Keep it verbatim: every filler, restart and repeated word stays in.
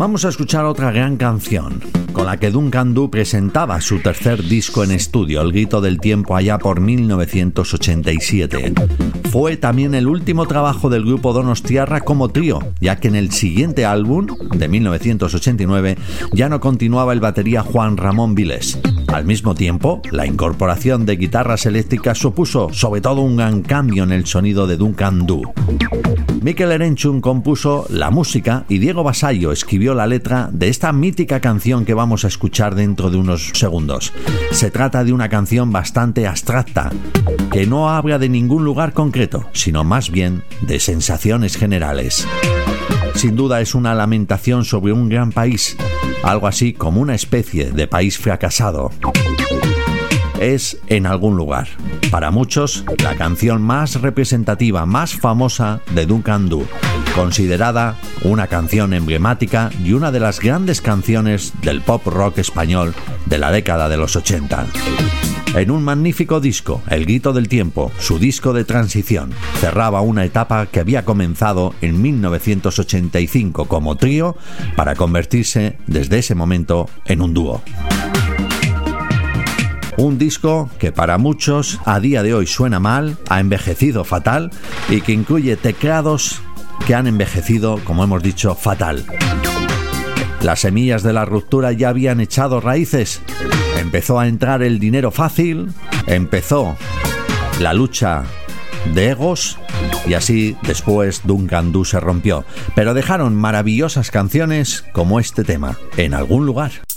Vamos a escuchar otra gran canción, con la que Duncan Du presentaba su tercer disco en estudio, El Grito del Tiempo, allá por mil novecientos ochenta y siete. Fue también el último trabajo del grupo Donostiarra como trío, ya que en el siguiente álbum, de mil novecientos ochenta y nueve, ya no continuaba el batería Juan Ramón Viles. Al mismo tiempo, la incorporación de guitarras eléctricas supuso sobre todo un gran cambio en el sonido de Duncan Du. Mikel Erenchun compuso la música y Diego Basallo escribió la letra de esta mítica canción que vamos a escuchar dentro de unos segundos. Se trata de una canción bastante abstracta, que no habla de ningún lugar concreto, sino más bien de sensaciones generales. Sin duda es una lamentación sobre un gran país, algo así como una especie de país fracasado. Es En algún lugar. Para muchos, la canción más representativa, más famosa de Duncan Du, considerada una canción emblemática y una de las grandes canciones del pop rock español de la década de los ochenta. En un magnífico disco, El Grito del Tiempo, su disco de transición, cerraba una etapa que había comenzado en mil novecientos ochenta y cinco como trío para convertirse desde ese momento en un dúo. Un disco que para muchos a día de hoy suena mal, ha envejecido fatal y que incluye teclados que han envejecido, como hemos dicho, fatal. Las semillas de la ruptura ya habían echado raíces. Empezó a entrar el dinero fácil, empezó la lucha de egos y así después Duncan Du se rompió. Pero dejaron maravillosas canciones como este tema, En algún lugar.